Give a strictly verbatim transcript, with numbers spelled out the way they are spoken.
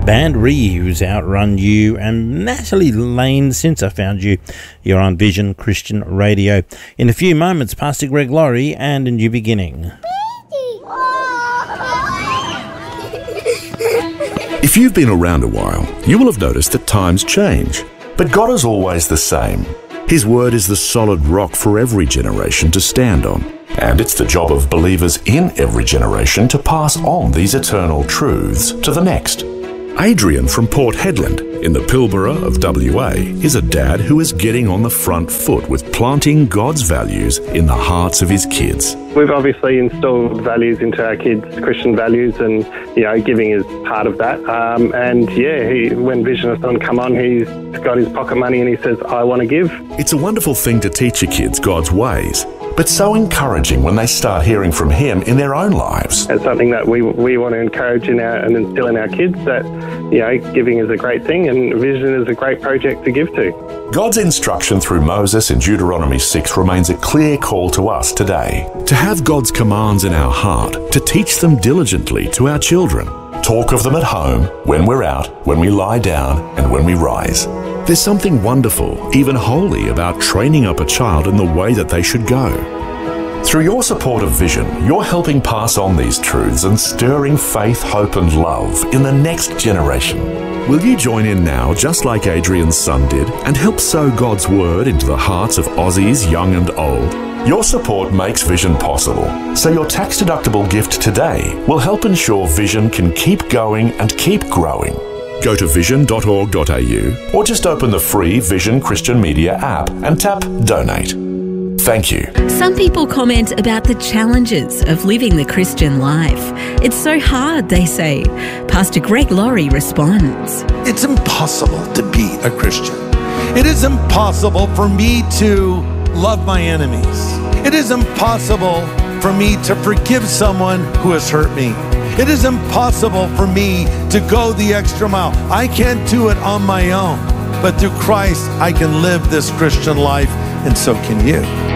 Band Reeves, Outrun You, and Natalie Lane, Since I Found You. You're on Vision Christian Radio. In a few moments, Pastor Greg Laurie and A New Beginning. If you've been around a while, you will have noticed that times change. But God is always the same. His word is the solid rock for every generation to stand on. And it's the job of believers in every generation to pass on these eternal truths to the next. Adrian from Port Hedland in the Pilbara of W A is a dad who is getting on the front foot with planting God's values in the hearts of his kids. We've obviously installed values into our kids, Christian values, and, you know, giving is part of that. Um, and, yeah, he, when Vision of Son come on, he's got his pocket money and he says, I want to give. It's a wonderful thing to teach your kids God's ways, but so encouraging when they start hearing from Him in their own lives. It's something that we we want to encourage in our, and instill in our kids that, you know, giving is a great thing and Vision is a great project to give to. God's instruction through Moses in Deuteronomy six remains a clear call to us today. To have God's commands in our heart, to teach them diligently to our children. Talk of them at home, when we're out, when we lie down, and when we rise. There's something wonderful, even holy, about training up a child in the way that they should go. Through your support of Vision, you're helping pass on these truths and stirring faith, hope and love in the next generation. Will you join in now, just like Adrian's son did, and help sow God's word into the hearts of Aussies young and old? Your support makes Vision possible, so your tax-deductible gift today will help ensure Vision can keep going and keep growing. Go to vision dot org dot a u or just open the free Vision Christian Media app and tap Donate. Thank you. Some people comment about the challenges of living the Christian life. It's so hard, they say. Pastor Greg Laurie responds. It's impossible to be a Christian. It is impossible for me to love my enemies. It is impossible for me to forgive someone who has hurt me. It is impossible for me to go the extra mile. I can't do it on my own. But through Christ, I can live this Christian life, and so can you.